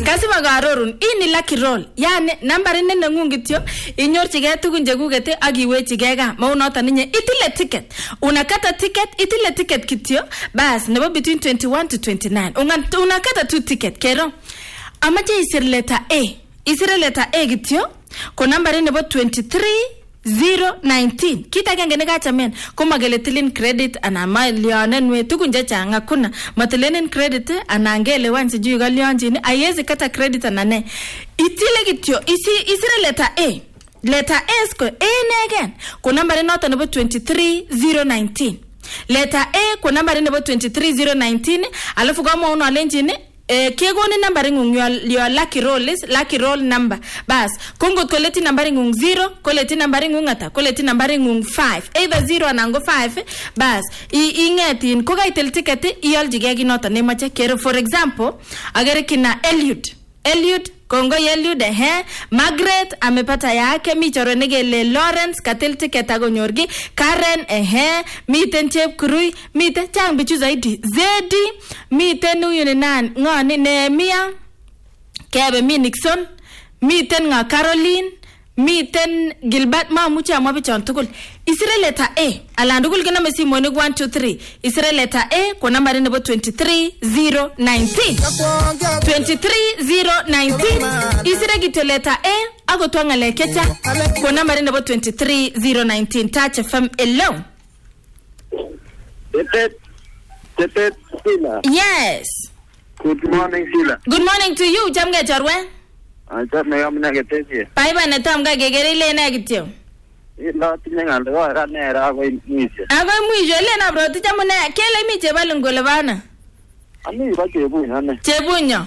Kasima garorun ini lucky roll. Yani nambari nene ngung kityo inyorchigei tugun chekuket ak iwechigei gaa. Mau noton ninye itile ticket. Unakata ticket itile ticket kityo. Bas nebo between 21 to 29. Unakata 2 ticket kero. Amache isir letter A. Isir letter A kityo. Ko nambari nebo 23019. Kita genge nekachamen koma gele tilin credit ana malionen we tugun chechang hakuna matelenen credit ana ngele wansi juu galionjini ayezi kata credit ana ne itile kityo isire letter A. Letter A sko A again. Ko nambari nota nebo 23019. Letter A ko nambari nebo 23019 alafu kama unalenjini kegoni nambari ngung your lucky roll is lucky roll number. Bas kongot koleti nambari ngung 0 koleti nambari ngung ata koleti nambari ngung 5 either 0 anango 5 bas ingetin ko kaitel ticket iyoljige ginota nemache kero. For example agere kina Eliud Kongo Eliud Margaret amepata yake michoro negele Lawrence katil ticket agonyorgi Karen miten Chepkurui miten chang bichu zaidi Zedi miten huyu ni nani ngani Nehemia kebe mi Nixon miten nga Caroline miten Gilbert mucha mabichon tugul isire letter A alandugul gena mesi moni 1 2 3 isire letter A ko nambari nebo 23019 isire gito letter A ago twanga lekecha ko nambari nebo 23019 Touch FM hello Tete Sila. Yes. Good morning Sila. Good morning to you jamge chorwe. Acha me amna ketesi. Bye netam ga gegere ile na kityo. Ila tinyanga ndo ra ne ra go mwisho. Ago mwisho ile na bro tijamu ne kele mi chebal ngole bana. Ami ba chebunya ne. Chebunyo.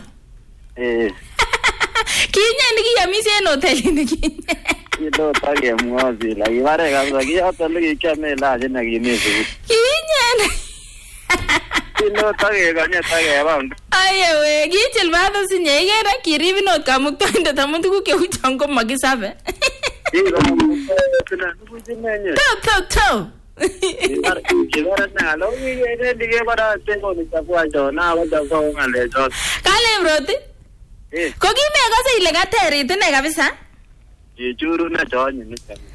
Kinya ndiki ya misi en hotel ndiki. Ilo tage mwazi la ibare ga gi hotel gi kame la je na gi misi. Kinya. Ilo tage ga ne tage ba. Ayewe gichel bado sinye igera kiribi not kamukto inde tamuntu ku ke uchango magisabe. Ilo tena nubujimenye. To. Ibare na lo gi dige bara tengo ni takwa jo na ba jo ko ngale jo. Kale broti? Ko gime kase ile gaterit ne kabisa? Jechuru na jonyi ni kabisa.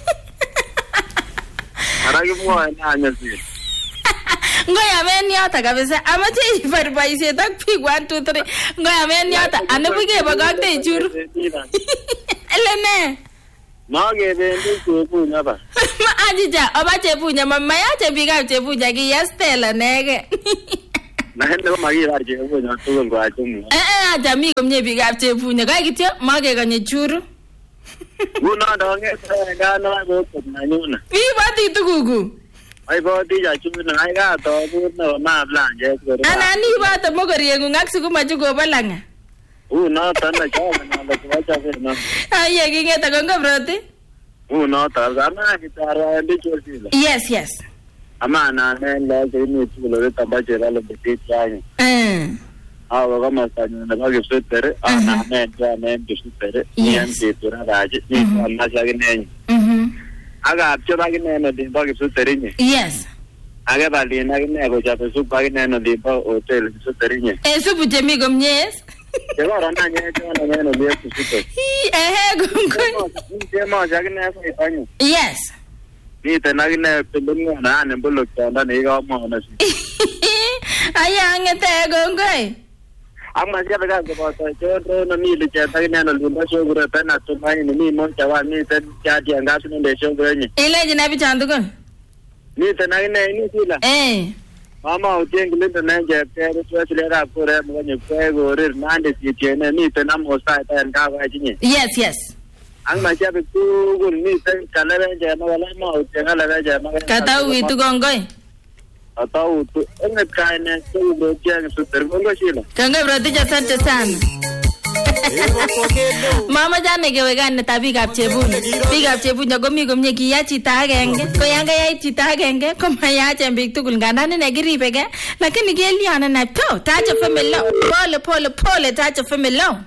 Aragi mwa na anyasi. Ngoya men yata kabisa amache ibarbaise tak pig 1 2 3 ngoya men yata anabuge bagakte ichuru elene mage bendi chebunya ba ma ajija obache bunya mama yache biga chebunya gi yastela nege na hendo magi bar chebunya tugul kwa chumu ajami komye biga chebunya ga kityo mage ganye churu una donge ga na go na nyuna ibati tugugu ai bodi ja chuna ai ga to bu no ma blanje ko anani bata mogoriengu ngak sukuma jugo balanga no tanda cha na la cha fe na ai ngeta gongo broti no ta zama gitara ndi chosila yes amana ne la ke ni tulo ta ba jera lo beti chayo awa kama sanyo na bagi sutere ana ne ja ne sutere ni ante tura raje ni na ja gine aga apcho bagi ne no din bagi sutere ni yes aga bali na gine go ja su bagi ne no din ba hotel sutere ni supu jemi gomnyes Jelo rana nye na no dia sutere gongo ni ma ja gine ko itanyo yes ni te na gine pelungo na ne bolo tanda ne ga mo na si aya ngete gongo amma siya bega ko to jodo no mi le chata ni no lumba sho gura tana to mai ni mo chawa ni te chati anga sunu de sho gura ni ile jina bi chandu ko ni te na ni sila mama o tieng le te na je pe ro to le ra ko re mo ni pe go re na de si tiene ni te na mo sa ta nga wa ji ni yes amma siya be ku gun ni te kala re je ma wala ma o te kala re je ma kata wi tu gongoi atau tu enggak kainnya tu bocah super gongo sila. Kanga berarti asante sana. Mama jane ke wegan tapi gap chebunya gomi kiya cita genge ko yanga ya cita genge ko maya chembik tu gulgana ne negiri pega lakini geli ana na to tacha famelo pole tacha famelo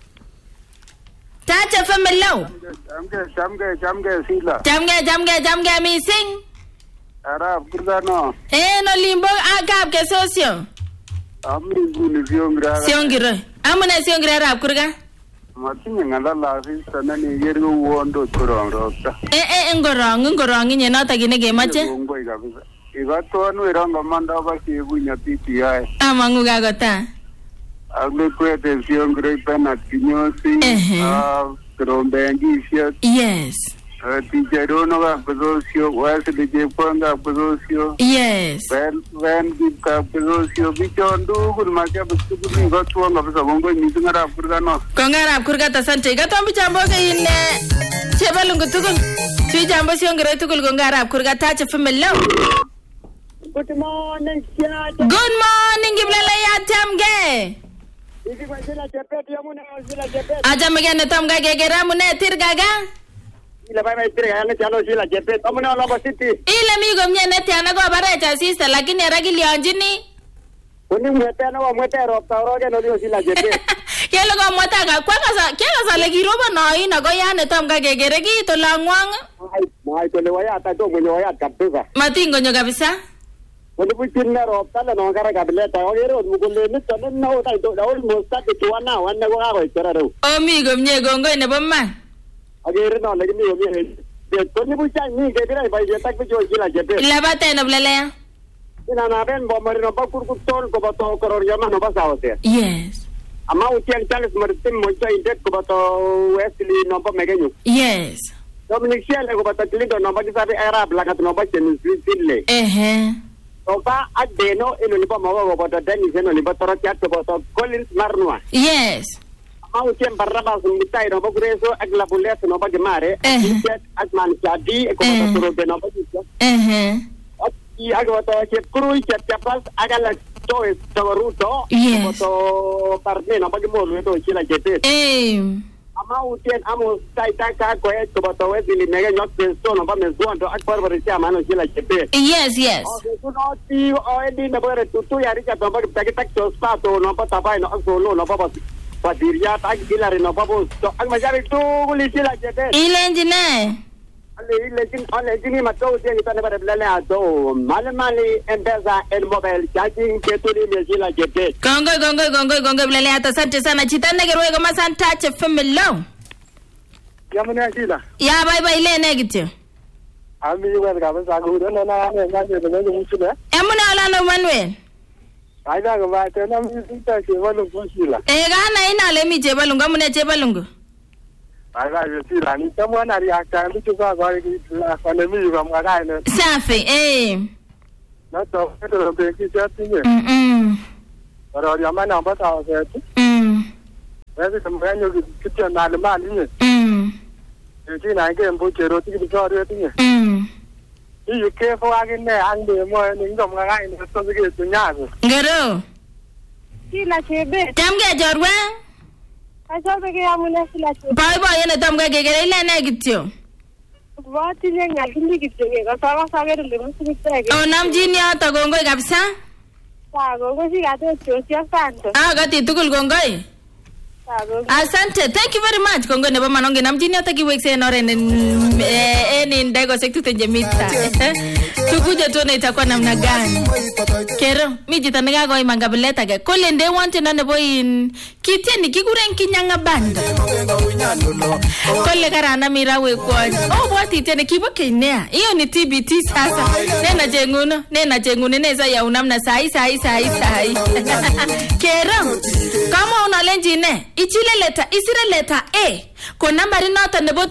jamge sila jamge missing Arab Gurdano. No limbo agap ke socio. Amri Siongra. Siongiro. Amune Siongra arap kurga? Matinye ng'alala asista naniker kouondo korong ropta. Ngorong inye notok kine kemoche. Kongoi kabisa. Ikotwon werong komanda pa kekunya PTI. Amang'u kakota. Ak mekwete Siongro Bernard Kinyosi. Kirombengisiek. Yes. Ticherono kapesosio, Wesley Chepkwony kapesosio. Yes. Ben Kip kapesosio. Bichon tugul machape tugul ikotwon kabisa kongoi mising arap kurgat no. Kongoi arap kurgat asante. Ikotwon bichambo in Chepalungu tugul. Chijambo Siongro tugul kongoi arap kurgat tache family. Good morning, Siad. Good morning, Giblala Tamge. Aja megane Tamga gegera mune tirgaga. Ile baba tirgaga chalo sila jepet. Amune Olombo City. Ile migo mnyene tiana go barecha sister lakini ragili anjini. Kuni mwete na mwete ropta roge no dio sila jepet. Kelo go mwete ga kwanga kela sale giroba no ina go yane Tamga gegere gi to langwang. Mai to le waya ta to mwenye waya kabisa. Matingo nyo kabisa. Wani puchinna ropta le no gara kabileta ogero mugule ni to no ta to all mosta ke tuana wanne go ga go teraro. O migo mnye gongo nebo man. Agere no le mi mi. De to ni pucha ni ke dira bai je tak pe jo sila jepet. La bate no blele. Ina na ben bo mari no pa kurkutol ko ba to koror yama no ba saote. Yes. Ama utian Charles Martin mo cha indet ko ba to Wesley no pa megenyo. Yes. Dominic Shele ko ba ta klido no ba sabi Arab la kat no ba chen sile. Oba adeno ino ni pa mawa ko ba Dennis ino ni ba toro chat ko ba to Collins Marnua. Yes. Ama utian barraba sumitai no ba kureso ak la bulet no ba gemare. Chat asman jadi ko ba toro de no ba chat. Y algo to che crui che tapas agala to es toruto to parte no pa que mo lo to chila jete ama utien amo taita ka ko es to to es li mega no penso no pa me zuando ak por ver se mano chila jete. Yes. O no ti o edi na por tu ya ri ka to pa que tak to spato no pa tapai no solo no pa pa diria ta gilare no pa to ak ma jari tu li chila jete. Ilenjine Ole jini mato dia kita ne barabla ato mali mpesa el mobile charging ketuli mejila jete gongo blele asante sana chitane gerwe kama santa che family yamune asila ya bye ile negitio ami yuwa ka ba ko na ne musule emune ala no Manuel aida ga ba te na mi sita che walu kusila gana ina le mi je balungu amune je balungu Aga yesila ni tamwa na ri aka mbicho kwa kwa ne mi ba mga ne safi na to to be ki jatinye Pero ya mana ba ta se Wezi tamganyo kitu na le mali ni Ti na ke mbo chero ti bi so re ti ni Yi ke fo agin ne ang de mo ni ngom ga ni so ke tu nya Ngero Sila chebe Tamge jorwa Ajobe ke amune sila chebe Bye yene tamge gegere ile ne gitio Wati ne ngakindi kitenge ka sawa sagere le musitege O namjini ata gongoi kabisa Sago gosi gato chosia santo gati tukul gongoi Asante, thank you very much. Kongo nebo manonge namjini hata kiwekse nore eni ndego sektu tenjemita. Tukuje tuone itakuwa namna gani. Kero, miji taniga goi mangabileta ge. Kole nde wante na nebo in kitie ni kiguren kinyanga banda. Kole karana mirawe kwa. Wati tene kibo kenea. Iyo ni TBT sasa. Nena jenguno neza ya unamna sai. Kero, kama unalenji ne. Isire letter A ko nambari nota nebo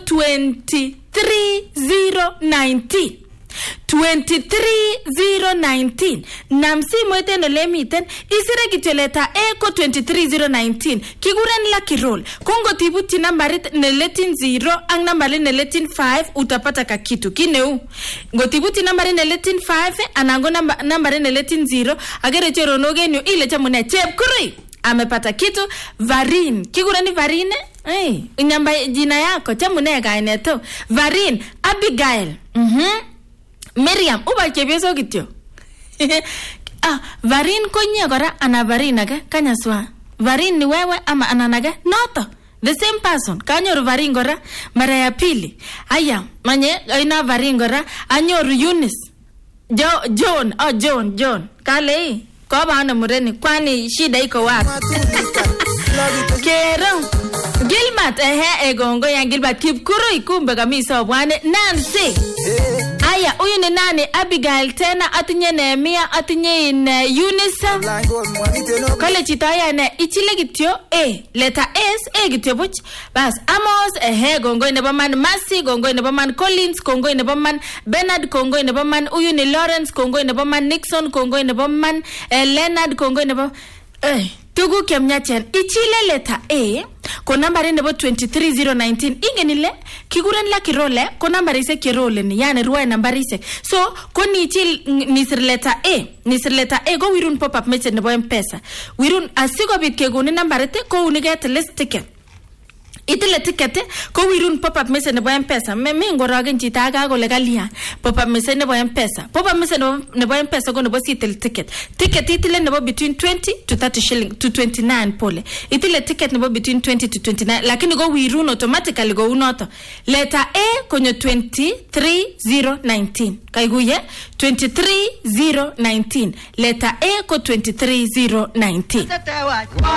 23019 namsi mwete no lemiten isire kityo letter A ko 23019 kiguren lucky roll kongo tibuti nambarit neletin 0 ang nambari neletin 5 utapata kakitu kineu ngotibuti nambari neletin 5 anango nambari neletin 0 agere chero nogenyo ile chamune chepkuri amepata kitu Varin kigurani Varine inyamba jina yako chamune kaineto Varin Abigail Miriam uba kebeso kityo Varin konye kora ana Varin age kanyaswa Varin ni wewe ama ananage noto the same person kanyoru Varin kora mara ya pili aya manye ina Varin kora anyoru Eunice John kale kwa bana mureni kwani shida iko wapi? Kero Gilbert egongo ya Gilbert Kipkuru ikumbe kamisa bwane Nancy. Aya huyu ni nani? Abigail tena atinye Nehemia atinye Eunice. Kale chitaya ne ichile kityo letter S kityo buch. Bas Amos gongo nebo man Mercy gongo nebo man Collins gongo nebo man Bernard gongo nebo man huyu ni Lawrence gongo nebo man Nixon gongo nebo man Leonard gongo nebo tugu kemnyachen ichile letter A ko nambari nebo 23019 ingenile kiguren la kirole ko nambari se kirole ni yani ruwa nambari se so ko ni ichil nisir letter A go wirun pop up message nebo M-Pesa wirun asikobit kegoni nambari te ko uniget list ticket itile ticket ko wirun pop up message nebo M-Pesa me ngorogen chita aga go legalia pop up message nebo M-Pesa pop up message nebo M-Pesa go nebo sitel ticket itile nebo between 20 to 30 shilling to 29 pole itile ticket nebo between 20 to 29 lakini go wirun automatically go unoto letter A konyo 23019 kaiguye 23019 letter A ko 23019